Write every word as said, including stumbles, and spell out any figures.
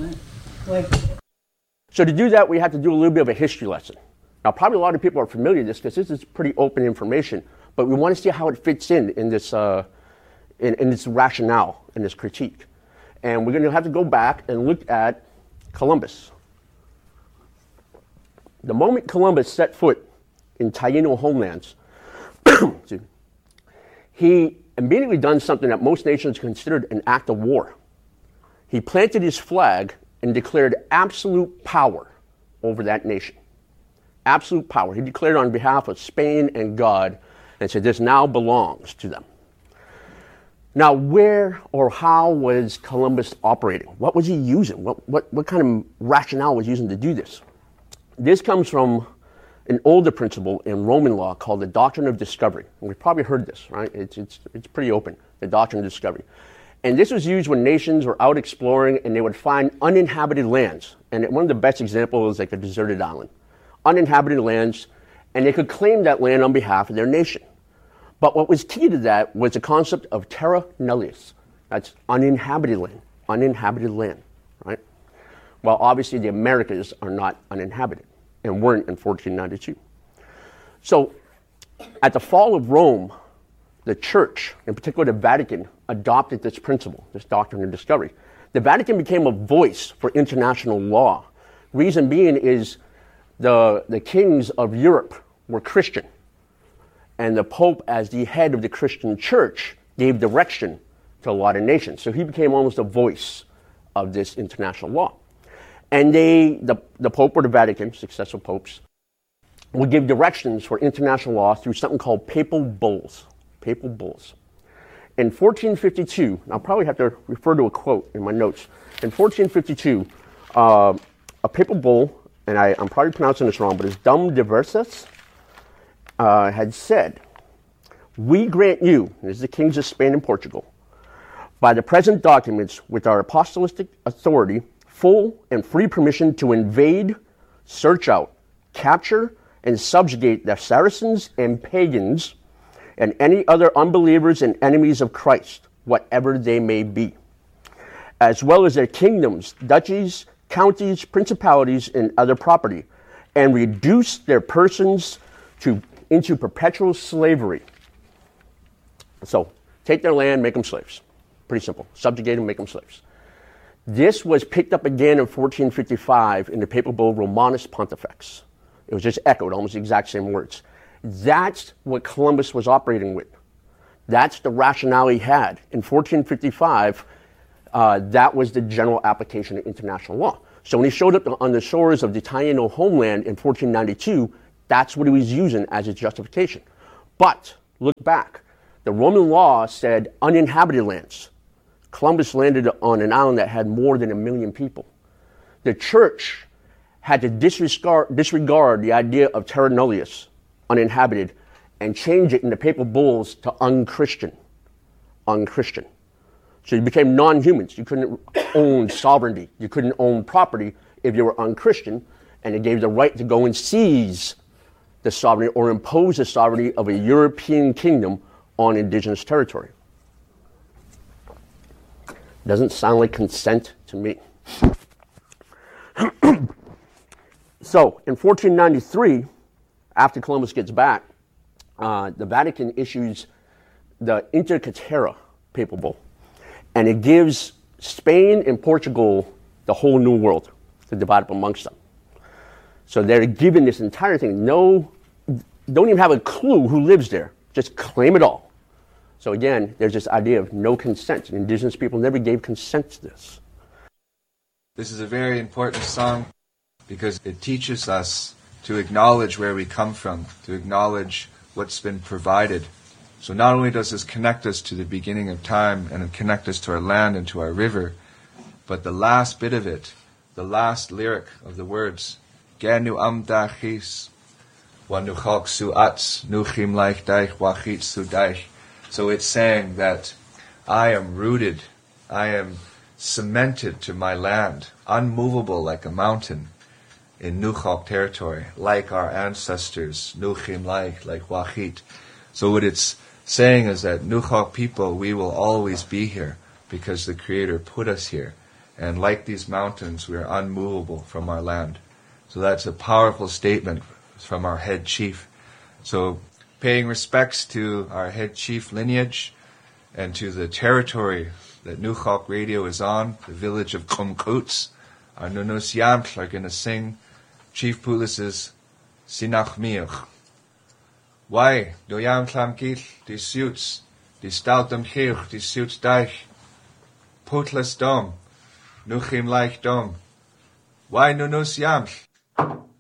So to do that, we have to do a little bit of a history lesson. Now, probably a lot of people are familiar with this because this is pretty open information, but we want to see how it fits in in this, uh, in, in this rationale, in this critique. And we're going to have to go back and look at Columbus. The moment Columbus set foot in Taino homelands, he immediately done something that most nations considered an act of war. He planted his flag and declared absolute power over that nation. Absolute power. He declared on behalf of Spain and God and said this now belongs to them. Now, where or how was Columbus operating? What was he using? What, what, what kind of rationale was he using to do this? This comes from an older principle in Roman law called the doctrine of discovery. And we've probably heard this, right? It's, it's, it's pretty open, the doctrine of discovery. And this was used when nations were out exploring and they would find uninhabited lands. And one of the best examples is like a deserted island. Uninhabited lands, and they could claim that land on behalf of their nation. But what was key to that was the concept of terra nullius. That's uninhabited land, uninhabited land, right? Well, obviously the Americas are not uninhabited and weren't in fourteen ninety-two. So at the fall of Rome, the church, in particular the Vatican, adopted this principle, this doctrine of discovery. The Vatican became a voice for international law. Reason being is the, the kings of Europe were Christian, and the Pope, as the head of the Christian church, gave direction to a lot of nations. So he became almost a voice of this international law. And they, the, the Pope or the Vatican, successive popes, would give directions for international law through something called papal bulls. Papal bulls. In fourteen fifty-two, and I'll probably have to refer to a quote in my notes. In fourteen fifty-two, uh, a papal bull, and I, I'm probably pronouncing this wrong, but it's Dum Diversas, uh, had said, "We grant you," this is the kings of Spain and Portugal, "by the present documents with our apostolic authority, full and free permission to invade, search out, capture, and subjugate the Saracens and pagans and any other unbelievers and enemies of Christ, whatever they may be, as well as their kingdoms, duchies, counties, principalities, and other property, and reduce their persons to into perpetual slavery." So, take their land, make them slaves. Pretty simple. Subjugate them, make them slaves. This was picked up again in fourteen fifty-five in the papal bull Romanus Pontifex. It was just echoed, almost the exact same words. That's what Columbus was operating with. That's the rationale he had. In fourteen fifty-five, uh, that was the general application of international law. So when he showed up on the shores of the Taino homeland in fourteen ninety-two, that's what he was using as his justification. But look back. The Roman law said uninhabited lands. Columbus landed on an island that had more than a million people. The church had to disregard, disregard the idea of terra nullius, uninhabited, and change it in the papal bulls to unchristian. Unchristian. So you became non-humans. You couldn't own sovereignty. You couldn't own property if you were unchristian, and it gave the right to go and seize the sovereignty or impose the sovereignty of a European kingdom on indigenous territory. Doesn't sound like consent to me. So, in fourteen ninety-three, after Columbus gets back, uh, the Vatican issues the Inter Caetera papal bull, and it gives Spain and Portugal the whole New World to divide up amongst them. So they're given this entire thing. No, don't even have a clue who lives there. Just claim it all. So again, there's this idea of no consent. Indigenous people never gave consent to this. This is a very important song because it teaches us to acknowledge where we come from, to acknowledge what's been provided. So not only does this connect us to the beginning of time and connect us to our land and to our river, but the last bit of it, the last lyric of the words, Genu amdachis, wanuchok suats, nuchim laich daich, wachit sudaich. So it's saying that I am rooted, I am cemented to my land, unmovable like a mountain in Nuchok territory, like our ancestors, Nuchim like, like Wachit. So what it's saying is that Nuchok people, we will always be here because the Creator put us here. And like these mountains, we are unmovable from our land. So that's a powerful statement from our head chief. So paying respects to our head chief lineage and to the territory that Nuxalk Radio is on, the village of Kumkuts, our Nunus Yamtl are going to sing Chief Pulis's Sinach Miach. Why do Yamtlam Gil, die suits, die stoutem Kirch, die suits Deich, Putles Dom, Nuchim Leich Dom. Why Nunus Yamtl?